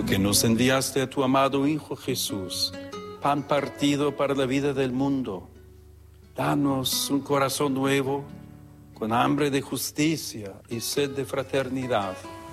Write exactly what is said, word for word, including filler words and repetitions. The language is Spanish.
Tú que nos enviaste a tu amado Hijo Jesús, pan partido para la vida del mundo, danos un corazón nuevo, con hambre de justicia y sed de fraternidad.